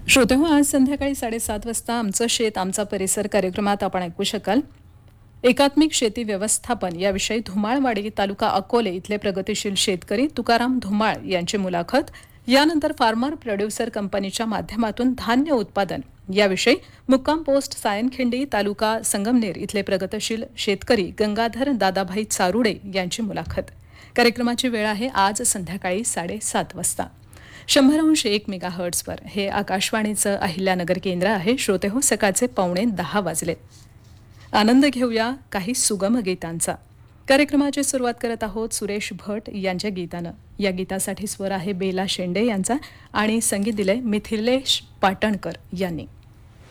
श्रोतेहो, आज संध्याकाळी 7:30 वाजता आमचं शेत आमचा परिसर कार्यक्रमात आपण ऐकू शकाल एकात्मिक शेती व्यवस्थापन याविषयी धुमाळवाडी तालुका अकोले इथले प्रगतिशील शेतकरी तुकाराम धुमाळ यांची मुलाखत. यानंतर फार्मर प्रोड्युसर कंपनीच्या माध्यमातून धान्य उत्पादन याविषयी मुक्काम पोस्ट सायनखिंडी तालुका संगमनेर इथले प्रगतिशील शेतकरी गंगाधर दादाभाई चारुडे यांची मुलाखत. कार्यक्रमाची वेळ आहे आज संध्याकाळी 7:30 वाजता. 100.1 मेगाहर्ट्झवर हे आकाशवाणीचं अहिल्यानगर केंद्र आहे. श्रोते हो, सकाळचे 9:15 वाजलेत. आनंद घेऊया काही सुगम गीतांचा. कार्यक्रमाची सुरुवात करत आहोत सुरेश भट यांच्या गीतानं. या गीतासाठी स्वर आहे बेला शेंडे यांचा आणि संगीत दिलंय मिथिलेश पाटणकर यांनी.